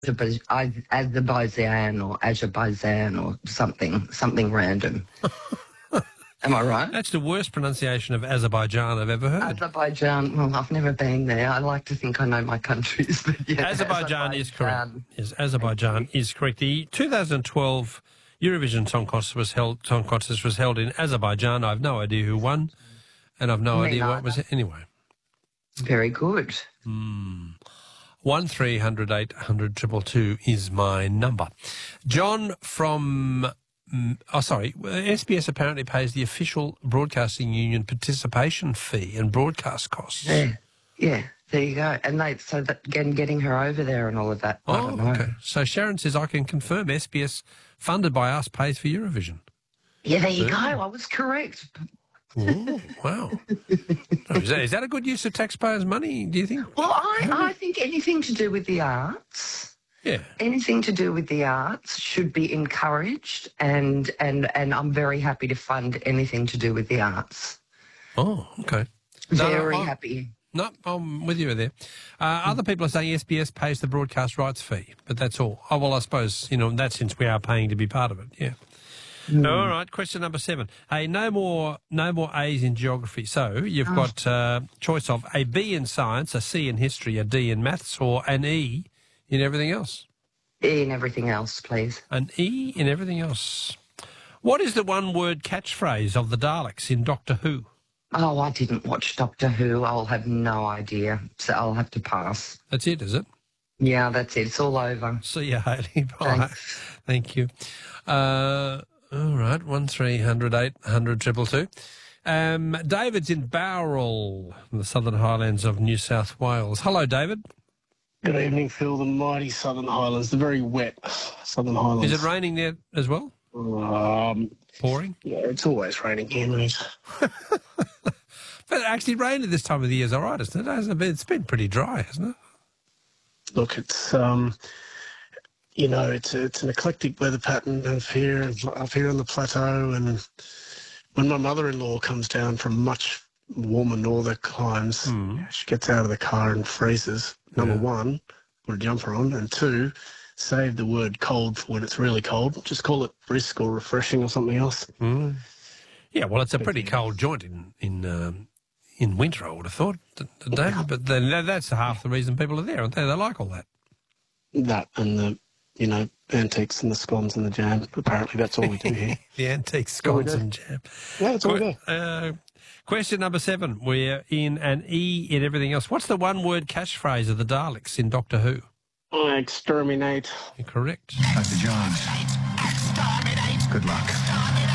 Azerbaijan or Azerbaijan or something random. Am I right? That's the worst pronunciation of Azerbaijan I've ever heard. Azerbaijan. Well, I've never been there. I like to think I know my countries, but yeah, Azerbaijan is correct. Yes, Azerbaijan is correct. The 2012 Eurovision Song Contest was held in Azerbaijan. I have no idea who won, and I've no idea what it was. Anyway. Very good. 1300 800 222 is my number. John from... SBS apparently pays the official Broadcasting Union participation fee and broadcast costs. Yeah, there you go. And getting her over there and all of that. I don't know. Okay. So Sharon says, I can confirm SBS, funded by us, pays for Eurovision. Yeah, there you go. I was correct. Ooh, wow. Is that a good use of taxpayers' money, do you think? Well, I think anything to do with the arts... Yeah. Anything to do with the arts should be encouraged, and I'm very happy to fund anything to do with the arts. Oh, okay. Very happy. No, I'm with you there. Other people are saying SBS pays the broadcast rights fee, but that's all. Oh, well, I suppose, in that sense we are paying to be part of it, yeah. All right, question number 7. Hey, no more A's in geography. So you've got choice of a B in science, a C in history, a D in maths, or an E in everything else? E in everything else, please. An E in everything else. What is the one-word catchphrase of the Daleks in Doctor Who? Oh, I didn't watch Doctor Who. I'll have no idea, so I'll have to pass. That's it, is it? Yeah, that's it. It's all over. See you, Hayley. Bye. Thanks. Thank you. All right, 1300 800 222. David's in Bowral, in the Southern Highlands of New South Wales. Hello, David. Good evening, Phil. The mighty Southern Highlands, the very wet Southern Highlands. Is it raining there as well? Pouring? Yeah, it's always raining here, mate. But actually raining this time of the year is all right, isn't it? Hasn't it? It's been pretty dry, hasn't it? Look, it's, it's an eclectic weather pattern up here on the plateau, and when my mother-in-law comes down from much warmer northern climes, she gets out of the car and freezes. Number one, put a jumper on, and 2, save the word cold for when it's really cold. Just call it brisk or refreshing or something else. Yeah, well, it's a pretty cold joint in winter, I would have thought, David. But that's half the reason people are there, aren't they? They like all that. That and the, antiques and the scones and the jam. Apparently that's all we do here. The antiques, scones and jam. Yeah, that's all we do. Question number 7. We're in an E in everything else. What's the one-word catchphrase of the Daleks in Doctor Who? Exterminate. You're correct. Dr. Jones. Exterminate. Good luck.